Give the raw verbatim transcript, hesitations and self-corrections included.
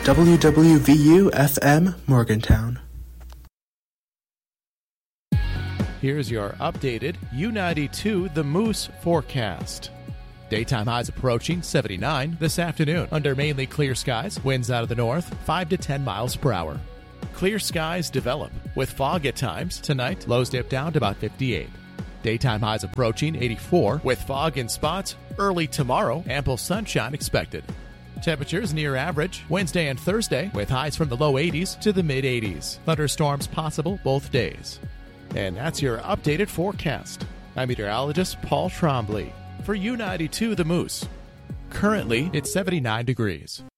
W W V U F M Morgantown. Here's your updated U ninety-two The Moose forecast. Daytime highs approaching seventy-nine this afternoon under mainly clear skies. Winds out of the north, five to ten miles per hour. Clear skies develop with fog at times. Tonight, lows dip down to about fifty-eight. Daytime highs approaching eighty-four with fog in spots. Early tomorrow, ample sunshine expected. Temperatures near average Wednesday and Thursday with highs from the low eighties to the mid eighties. Thunderstorms possible both days. And that's your updated forecast. I'm meteorologist Paul Trombley for U ninety-two The Moose. Currently, it's seventy-nine degrees.